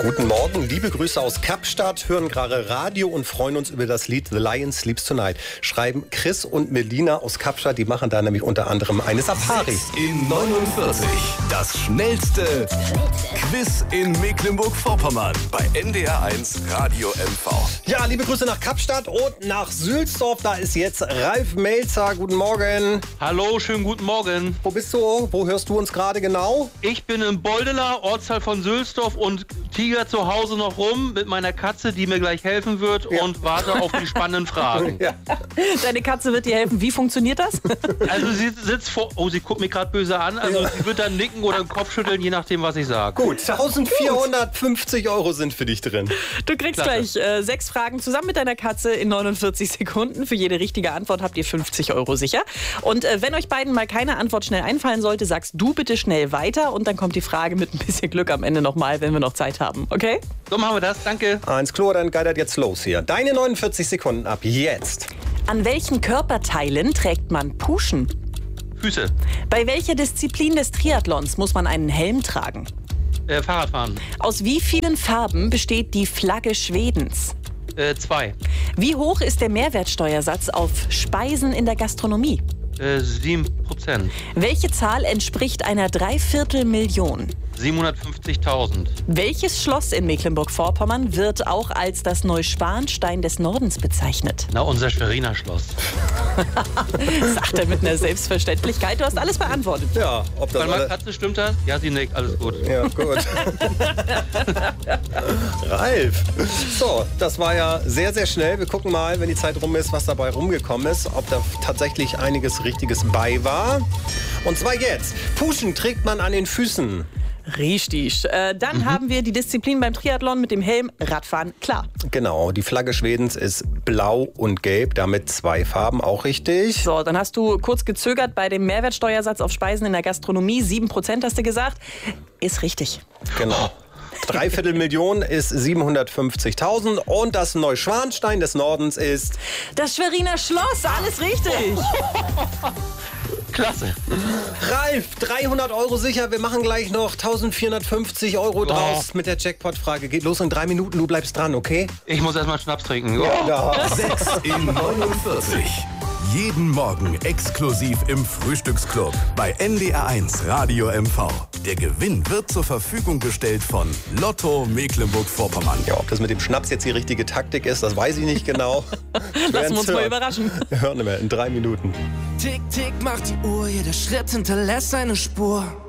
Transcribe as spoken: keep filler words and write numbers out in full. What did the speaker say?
Guten Morgen, liebe Grüße aus Kapstadt, hören gerade Radio und freuen uns über das Lied The Lion Sleeps Tonight. Schreiben Chris und Melina aus Kapstadt, die machen da nämlich unter anderem eine Safari. In neunundvierzig, das schnellste Quiz in Mecklenburg-Vorpommern bei N D R eins Radio M V. Ja, liebe Grüße nach Kapstadt und nach Sülsdorf, da ist jetzt Ralf Melzer. Guten Morgen. Hallo, schönen guten Morgen. Wo bist du? Wo hörst du uns gerade genau? Ich bin in Boldela, Ortsteil von Sülsdorf und tiger zu Hause noch rum mit meiner Katze, die mir gleich helfen wird Ja. und warte auf die spannenden Fragen. Ja. Deine Katze wird dir helfen. Wie funktioniert das? Also sie sitzt vor... Oh, sie guckt mich gerade böse an. Also Ja. sie wird dann nicken oder den Kopf schütteln, je nachdem, was ich sage. Gut, eintausendvierhundertfünfzig Euro sind für dich drin. Du kriegst Klasse. gleich äh, sechs Fragen zusammen mit deiner Katze in neunundvierzig Sekunden. Für jede richtige Antwort habt ihr fünfzig Euro sicher. Und äh, wenn euch beiden mal keine Antwort schnell einfallen sollte, sagst du bitte schnell weiter und dann kommt die Frage mit ein bisschen Glück am Ende nochmal, wenn wir noch Zeit haben. Okay? So machen wir das. Danke. Eins Klo, dann geitert jetzt los hier. Deine neunundvierzig Sekunden ab jetzt. An welchen Körperteilen trägt man Puschen? Füße. Bei welcher Disziplin des Triathlons muss man einen Helm tragen? Äh, Fahrradfahren. Aus wie vielen Farben besteht die Flagge Schwedens? Äh, zwei. Wie hoch ist der Mehrwertsteuersatz auf Speisen in der Gastronomie? Äh, sieben Prozent. Welche Zahl entspricht einer Dreiviertelmillion? siebenhundertfünfzigtausend. Welches Schloss in Mecklenburg-Vorpommern wird auch als das Neuschwanstein des Nordens bezeichnet? Na, unser Schweriner Schloss. Sagt er mit einer Selbstverständlichkeit. Du hast alles beantwortet. Ja, ob das Bei meiner alle... Katze stimmt das? Ja, sie nickt. Alles gut. Ja, gut. Ralf. So, das war ja sehr, sehr schnell. Wir gucken mal, wenn die Zeit rum ist, was dabei rumgekommen ist. Ob da tatsächlich einiges Richtiges bei war. Und zwar jetzt. Puschen trägt man an den Füßen. Richtig. Äh, dann haben wir die Disziplin beim Triathlon mit dem Helm Radfahren. Klar. Genau, die Flagge Schwedens ist blau und gelb, damit zwei Farben, auch richtig. So, dann hast du kurz gezögert bei dem Mehrwertsteuersatz auf Speisen in der Gastronomie. sieben Prozent hast du gesagt. Ist richtig. Genau. Dreiviertel Million ist siebenhundertfünfzigtausend und das Neuschwanstein des Nordens ist... Das Schweriner Schloss, alles richtig. Klasse. Ralf, dreihundert Euro sicher. Wir machen gleich noch eintausendvierhundertfünfzig Euro draus mit der Jackpot-Frage. Geht los in drei Minuten, du bleibst dran, okay? Ich muss erstmal Schnaps trinken. Ja. sechs in neunundvierzig. Jeden Morgen exklusiv im Frühstücksclub bei N D R eins Radio M V. Der Gewinn wird zur Verfügung gestellt von Lotto Mecklenburg-Vorpommern. Ja, ob das mit dem Schnaps jetzt die richtige Taktik ist, das weiß ich nicht genau. Lassen wir uns mal überraschen. Wir hören wir in drei Minuten. Tick, tick, macht die Uhr, jeder Schritt hinterlässt eine Spur.